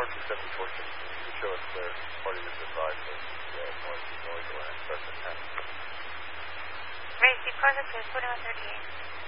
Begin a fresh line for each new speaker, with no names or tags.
north of 7416. You can show us the part of the side of the north around start to 10.
Race positive, 4138.